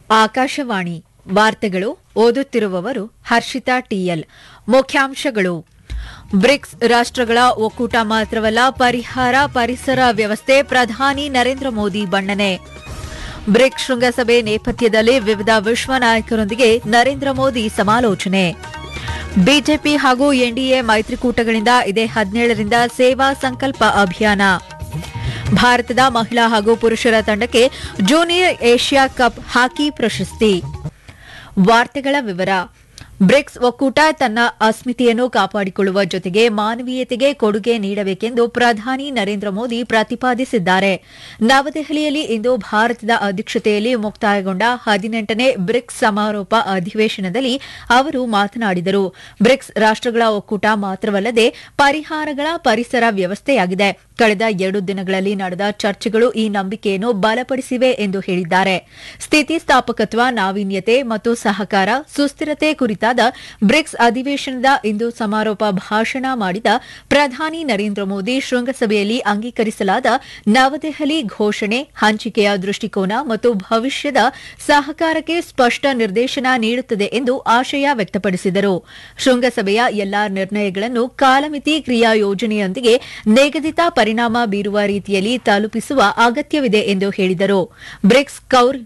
ಆಕಾಶವಾಣಿ ವಾರ್ತೆಗಳು ಓದುತ್ತಿರುವವರು ಹರ್ಷಿತಾ ಟಿಎಲ್. ಮುಖ್ಯಾಂಶಗಳು: ಬ್ರಿಕ್ಸ್ ರಾಷ್ಟ್ರಗಳ ಒಕ್ಕೂಟ ಮಾತ್ರವಲ್ಲ, ಪರಿಸರ ವ್ಯವಸ್ಥೆ, ಪ್ರಧಾನಿ ನರೇಂದ್ರ ಮೋದಿ ಬಣ್ಣನೆ. ಬ್ರಿಕ್ಸ್ ಶೃಂಗಸಭೆ ನೇಪಥ್ಯದಲ್ಲಿ ವಿವಿಧ ವಿಶ್ವ ನಾಯಕರೊಂದಿಗೆ ನರೇಂದ್ರ ಮೋದಿ ಸಮಾಲೋಚನೆ. ಬಿಜೆಪಿ ಹಾಗೂ ಎನ್ಡಿಎ ಮೈತ್ರಿಕೂಟಗಳಿಂದ ಇದೇ 17ರಿಂದ ಸೇವಾ ಸಂಕಲ್ಪ ಅಭಿಯಾನ. ಭಾರತದ ಮಹಿಳಾ ಹಾಗೂ ಪುರುಷರ ತಂಡಕ್ಕೆ ಜೂನಿಯರ್ ಏಷ್ಯಾ ಕಪ್ ಹಾಕಿ ಪ್ರಶಸ್ತಿ. ವಾರ್ತೆಗಳ ವಿವರ. ಬ್ರಿಕ್ಸ್ ಒಕ್ಕೂಟ ತನ್ನ ಅಸ್ಮಿತೆಯನ್ನು ಕಾಪಾಡಿಕೊಳ್ಳುವ ಜೊತೆಗೆ ಮಾನವೀಯತೆಗೆ ಕೊಡುಗೆ ನೀಡಬೇಕೆಂದು ಪ್ರಧಾನಿ ನರೇಂದ್ರ ಮೋದಿ ಪ್ರತಿಪಾದಿಸಿದ್ದಾರೆ. ನವದೆಹಲಿಯಲ್ಲಿ ಇಂದು ಭಾರತದ ಅಧ್ಯಕ್ಷತೆಯಲ್ಲಿ ಮುಕ್ತಾಯಗೊಂಡ 18ನೇ ಬ್ರಿಕ್ಸ್ ಸಮಾರೋಪ ಅಧಿವೇಶನದಲ್ಲಿ ಅವರು ಮಾತನಾಡಿದರು. ಬ್ರಿಕ್ಸ್ ರಾಷ್ಟ್ರಗಳ ಒಕ್ಕೂಟ ಮಾತ್ರವಲ್ಲದೆ ಪರಿಸರ ವ್ಯವಸ್ಥೆಯಾಗಿದೆ. ಕಳೆದ 2 ದಿನಗಳಲ್ಲಿ ನಡೆದ ಚರ್ಚೆಗಳು ಈ ನಂಬಿಕೆಯನ್ನು ಬಲಪಡಿಸಿವೆ ಎಂದು ಹೇಳಿದ್ದಾರೆ. ಸ್ಥಿತಿಸ್ಥಾಪಕತ್ವ, ನಾವೀನ್ಯತೆ ಮತ್ತು ಸಹಕಾರ, ಸುಸ್ಥಿರತೆ ಕುರಿತಾದ ಬ್ರಿಕ್ಸ್ ಅಧಿವೇಶನದ ಇಂದು ಸಮಾರೋಪ ಭಾಷಣ ಮಾಡಿದ ಪ್ರಧಾನಿ ನರೇಂದ್ರ ಮೋದಿ, ಶೃಂಗಸಭೆಯಲ್ಲಿ ಅಂಗೀಕರಿಸಲಾದ ನವದೆಹಲಿ ಘೋಷಣೆ ಹಂಚಿಕೆಯ ದೃಷ್ಟಿಕೋನ ಮತ್ತು ಭವಿಷ್ಯದ ಸಹಕಾರಕ್ಕೆ ಸ್ಪಷ್ಟ ನಿರ್ದೇಶನ ನೀಡುತ್ತದೆ ಎಂದು ಆಶಯ ವ್ಯಕ್ತಪಡಿಸಿದರು. ಶೃಂಗಸಭೆಯ ಎಲ್ಲಾ ನಿರ್ಣಯಗಳನ್ನು ಕಾಲಮಿತಿ ಕ್ರಿಯಾ ಯೋಜನೆಯೊಂದಿಗೆ ನಿಗದಿತ ಪರಿಣಾಮ ಬೀರುವ ರೀತಿಯಲ್ಲಿ ತಲುಪಿಸುವ ಅಗತ್ಯವಿದೆ ಎಂದು ಹೇಳಿದರು. ಬ್ರಿಕ್ಸ್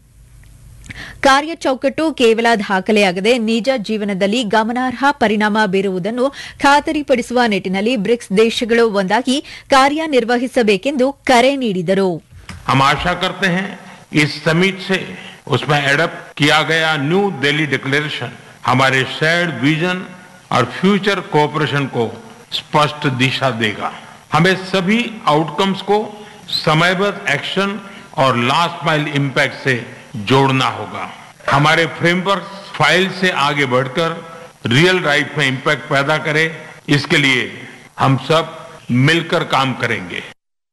ಕಾರ್ಯಚೌಕಟ್ಟು ಕೇವಲ ದಾಖಲೆಯಾಗದೆ ನಿಜ ಜೀವನದಲ್ಲಿ ಗಮನಾರ್ಹ ಪರಿಣಾಮ ಬೀರುವುದನ್ನು ಖಾತರಿಪಡಿಸುವ ನಿಟ್ಟಿನಲ್ಲಿ ಬ್ರಿಕ್ಸ್ ದೇಶಗಳು ಒಂದಾಗಿ ಕಾರ್ಯನಿರ್ವಹಿಸಬೇಕೆಂದು ಕರೆ ನೀಡಿದರು. हम आशा करते हैं इस समिट से उसमें एडप्ट किया गया न्यू दिल्ली डिक्लेरेशन हमारे शेयर्ड विजन और फ्यूचर कोऑपरेशन को स्पष्ट दिशा देगा. हमें सभी आउटकम्स को समयबद्ध एक्शन और लास्ट माइल इम्पैक्ट से जोड़ना होगा. हमारे फ्रेमवर्क फाइल से आगे बढ़कर रियल लाइफ में इम्पैक्ट पैदा करे, इसके लिए हम सब मिलकर काम करेंगे.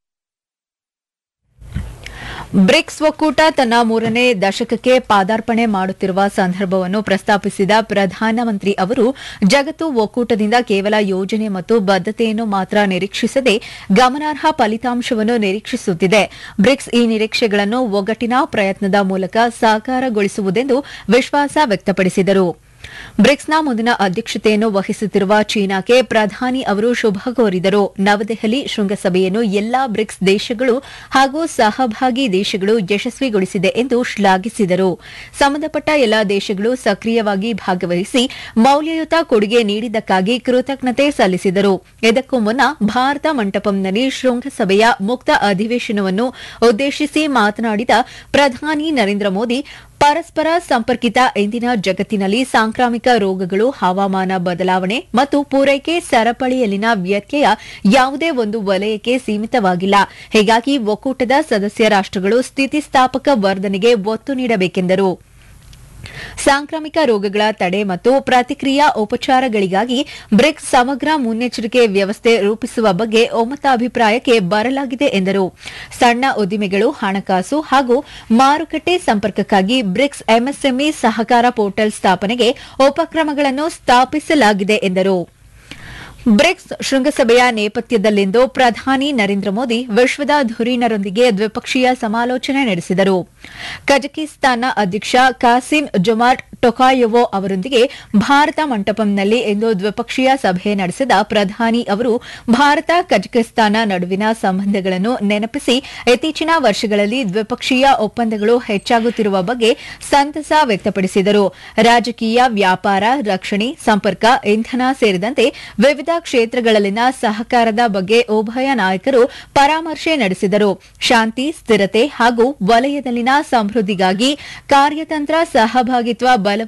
ಬ್ರಿಕ್ಸ್ ಒಕ್ಕೂಟ ತನ್ನ 3ನೇ ದಶಕಕ್ಕೆ ಪಾದಾರ್ಪಣೆ ಮಾಡುತ್ತಿರುವ ಸಂದರ್ಭವನ್ನು ಪ್ರಸ್ತಾಪಿಸಿದ ಪ್ರಧಾನಮಂತ್ರಿ ಅವರು, ಜಗತ್ತು ಒಕ್ಕೂಟದಿಂದ ಕೇವಲ ಯೋಜನೆ ಮತ್ತು ಬದ್ಧತೆಯನ್ನು ಮಾತ್ರ ನಿರೀಕ್ಷಿಸದೆ ಗಮನಾರ್ಹ ಫಲಿತಾಂಶವನ್ನು ನಿರೀಕ್ಷಿಸುತ್ತಿದೆ. ಬ್ರಿಕ್ಸ್ ಈ ನಿರೀಕ್ಷೆಗಳನ್ನು ಒಗ್ಗಟ್ಟಿನ ಪ್ರಯತ್ನದ ಮೂಲಕ ಸಾಕಾರಗೊಳಿಸುವುದೆಂದು ವಿಶ್ವಾಸ ವ್ಯಕ್ತಪಡಿಸಿದರು. ಬ್ರಿಕ್ಸ್ನ ಮುಂದಿನ ಅಧ್ಯಕ್ಷತೆಯನ್ನು ವಹಿಸುತ್ತಿರುವ ಚೀನಾಕ್ಕೆ ಪ್ರಧಾನಿ ಅವರು ಶುಭ ಕೋರಿದರು. ನವದೆಹಲಿ ಶೃಂಗಸಭೆಯನ್ನು ಎಲ್ಲಾ ಬ್ರಿಕ್ಸ್ ದೇಶಗಳು ಹಾಗೂ ಸಹಭಾಗಿ ದೇಶಗಳು ಯಶಸ್ವಿಗೊಳಿಸಿದೆ ಎಂದು ಶ್ಲಾಘಿಸಿದರು. ಸಂಬಂಧಪಟ್ಟ ಎಲ್ಲಾ ದೇಶಗಳು ಸಕ್ರಿಯವಾಗಿ ಭಾಗವಹಿಸಿ ಮೌಲ್ಯಯುತ ಕೊಡುಗೆ ನೀಡಿದ್ದಕ್ಕಾಗಿ ಕೃತಜ್ಞತೆ ಸಲ್ಲಿಸಿದರು. ಇದಕ್ಕೂ ಮುನ್ನ ಭಾರತ ಮಂಟಪಂನಲ್ಲಿ ಶೃಂಗಸಭೆಯ ಮುಕ್ತ ಅಧಿವೇಶನವನ್ನು ಉದ್ದೇಶಿಸಿ ಮಾತನಾಡಿದ ಪ್ರಧಾನಿ ನರೇಂದ್ರ ಮೋದಿ, ಪರಸ್ಪರ ಸಂಪರ್ಕಿತ ಇಂದಿನ ಜಗತ್ತಿನಲ್ಲಿ ಸಾಂಕ್ರಾಮಿಕ ರೋಗಗಳು, ಹವಾಮಾನ ಬದಲಾವಣೆ ಮತ್ತು ಪೂರೈಕೆ ಸರಪಳಿಯಲ್ಲಿನ ವ್ಯತ್ಯಯ ಯಾವುದೇ ಒಂದು ವಲಯಕ್ಕೆ ಸೀಮಿತವಾಗಿಲ್ಲ. ಹೀಗಾಗಿ ಒಕ್ಕೂಟದ ಸದಸ್ಯ ರಾಷ್ಟ್ರಗಳು ಸ್ಥಿತಿಸ್ಥಾಪಕ ವರ್ಧನೆಗೆ ಒತ್ತು ನೀಡಬೇಕೆಂದರು. ಸಾಂಕ್ರಾಮಿಕ ರೋಗಗಳ ತಡೆ ಮತ್ತು ಪ್ರತಿಕ್ರಿಯಾ ಉಪಚಾರಗಳಿಗಾಗಿ ಬ್ರಿಕ್ಸ್ ಸಮಗ್ರ ಮುನ್ನೆಚ್ಚರಿಕೆ ವ್ಯವಸ್ಥೆ ರೂಪಿಸುವ ಬಗ್ಗೆ ಒಮ್ಮತಾಭಿಪ್ರಾಯಕ್ಕೆ ಬರಲಾಗಿದೆ ಎಂದರು. ಸಣ್ಣ ಉದ್ದಿಮೆಗಳು, ಹಣಕಾಸು ಹಾಗೂ ಮಾರುಕಟ್ಟೆ ಸಂಪರ್ಕಕ್ಕಾಗಿ ಬ್ರಿಕ್ಸ್ ಎಂಎಸ್ಎಂಇ ಸಹಕಾರ ಪೋರ್ಟಲ್ ಸ್ಥಾಪನೆಗೆ ಉಪಕ್ರಮಗಳನ್ನು ಸ್ಥಾಪಿಸಲಾಗಿದೆ ಎಂದರು. ಬ್ರಿಕ್ಸ್ ಶೃಂಗಸಭೆಯ ನೇಪಥ್ಯದಲ್ಲಿಂದು ಪ್ರಧಾನಿ ನರೇಂದ್ರ ಮೋದಿ ವಿಶ್ವದ ಧುರೀಣರೊಂದಿಗೆ ದ್ವಿಪಕ್ಷೀಯ ಸಮಾಲೋಚನೆ ನಡೆಸಿದರು. ಕಜಕಿಸ್ತಾನ್ನ ಅಧ್ಯಕ್ಷ ಕಾಸಿಮ್ ಜೊಮಾರ್ಟ್ ಟೊಕಾಯೆವೊ ಅವರೊಂದಿಗೆ ಭಾರತ ಮಂಟಪಂನಲ್ಲಿ ಇಂದು ದ್ವಿಪಕ್ಷೀಯ ಸಭೆ ನಡೆಸಿದ ಪ್ರಧಾನಿ ಅವರು, ಭಾರತ ಕಜಕಿಸ್ತಾನ ನಡುವಿನ ಸಂಬಂಧಗಳನ್ನು ನೆನಪಿಸಿ ಇತ್ತೀಚಿನ ವರ್ಷಗಳಲ್ಲಿ ದ್ವಿಪಕ್ಷೀಯ ಒಪ್ಪಂದಗಳು ಹೆಚ್ಚಾಗುತ್ತಿರುವ ಬಗ್ಗೆ ಸಂತಸ ವ್ಯಕ್ತಪಡಿಸಿದರು. ರಾಜಕೀಯ, ವ್ಯಾಪಾರ, ರಕ್ಷಣೆ, ಸಂಪರ್ಕ, ಇಂಧನ ಸೇರಿದಂತೆ ವಿವಿಧ ಕ್ಷೇತ್ರಗಳಲ್ಲಿನ ಸಹಕಾರದ ಬಗ್ಗೆ ಉಭಯ ನಾಯಕರು ಪರಾಮರ್ಶೆ ನಡೆಸಿದರು. ಶಾಂತಿ, ಸ್ಥಿರತೆ ಹಾಗೂ ವಲಯದಲ್ಲಿನ ಸಮೃದ್ಧಿಗಾಗಿ ಕಾರ್ಯತಂತ್ರ ಸಹಭಾಗಿತ್ವ